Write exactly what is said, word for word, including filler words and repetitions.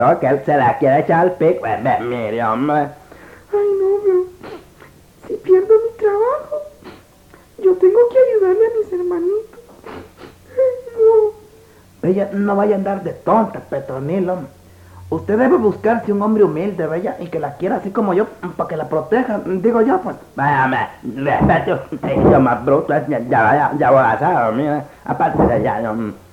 No, que él se la quiere echar al pico. Eh, eh, mire, hombre. Ay, no, pero si pierdo mi trabajo, yo tengo que ayudarle a mis hermanitos. Ay, no. Ella no vaya a andar de tonta, Petronilo. Usted debe buscarse un hombre humilde, bella, y que la quiera así como yo, para que la proteja, digo yo, pues. Vaya, respeto, yo más bruto, ya, ya, ya voy a hacer, mira, aparte de ya, yo...